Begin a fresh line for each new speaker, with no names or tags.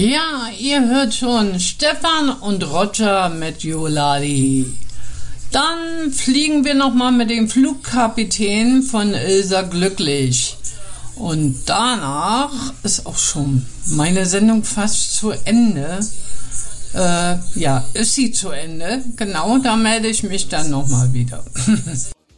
Ja, ihr hört schon Stefan und Roger mit Joladi. Dann fliegen wir nochmal mit dem Flugkapitän von Ilsa glücklich. Und danach ist auch schon meine Sendung fast zu Ende. Ist sie zu Ende? Genau, da melde ich mich dann nochmal wieder.